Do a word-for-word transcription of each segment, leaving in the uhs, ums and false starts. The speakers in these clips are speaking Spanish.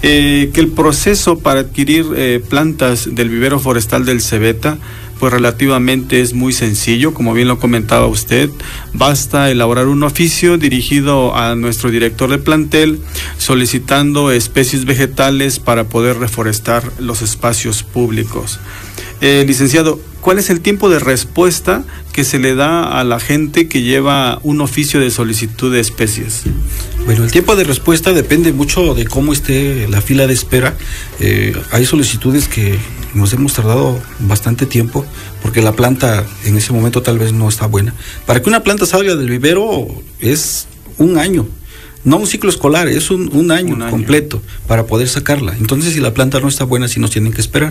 eh, que el proceso para adquirir eh, plantas del vivero forestal del Cebeta pues relativamente es muy sencillo, como bien lo comentaba usted. Basta elaborar un oficio dirigido a nuestro director de plantel solicitando especies vegetales para poder reforestar los espacios públicos. Eh, licenciado, ¿cuál es el tiempo de respuesta que se le da a la gente que lleva un oficio de solicitud de especies? Bueno, el tiempo de respuesta depende mucho de cómo esté la fila de espera. Eh, hay solicitudes que nos hemos tardado bastante tiempo porque la planta en ese momento tal vez no está buena. Para que una planta salga del vivero es un año. No un ciclo escolar, es un, un, año un año completo para poder sacarla. Entonces, si la planta no está buena, sí nos tienen que esperar.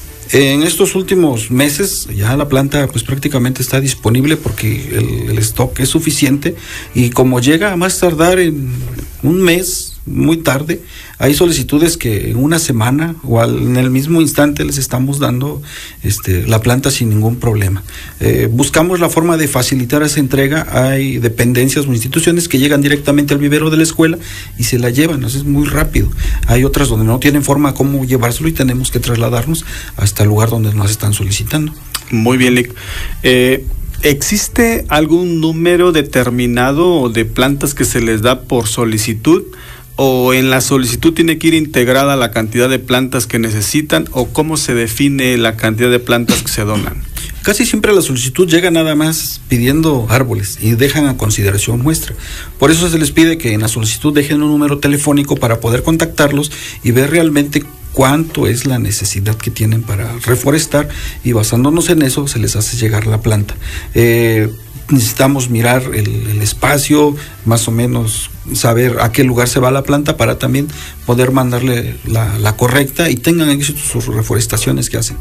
En estos últimos meses ya la planta pues prácticamente está disponible porque el, el stock es suficiente, y como llega a más tardar en un mes, muy tarde, hay solicitudes que en una semana o al, en el mismo instante les estamos dando este, la planta sin ningún problema. Eh, buscamos la forma de facilitar esa entrega. Hay dependencias o instituciones que llegan directamente al vivero de la escuela y se la llevan, es muy rápido. Hay otras donde no tienen forma cómo llevárselo y tenemos que trasladarnos hasta el lugar donde nos están solicitando. Muy bien, Lic. Eh, ¿existe algún número determinado de plantas que se les da por solicitud? ¿O en la solicitud tiene que ir integrada la cantidad de plantas que necesitan? ¿O cómo se define la cantidad de plantas que se donan? Casi siempre la solicitud llega nada más pidiendo árboles y dejan a consideración muestra. Por eso se les pide que en la solicitud dejen un número telefónico para poder contactarlos y ver realmente cuánto es la necesidad que tienen para reforestar, y basándonos en eso se les hace llegar la planta. Eh, necesitamos mirar el, el espacio, más o menos saber a qué lugar se va la planta para también poder mandarle la, la correcta y tengan éxito sus reforestaciones que hacen.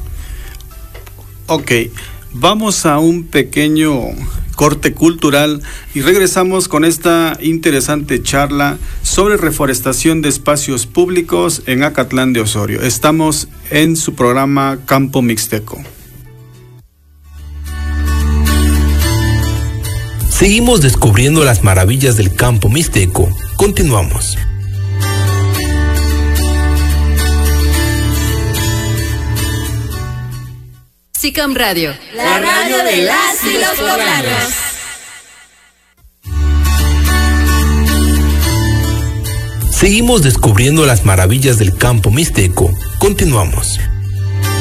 Ok, vamos a un pequeño corte cultural y regresamos con esta interesante charla sobre reforestación de espacios públicos en Acatlán de Osorio. Estamos en su programa Campo Mixteco. Seguimos descubriendo las maravillas del campo mixteco. Continuamos. SICAM Radio, la radio de las y los poblanos. Seguimos descubriendo las maravillas del campo mixteco. Continuamos.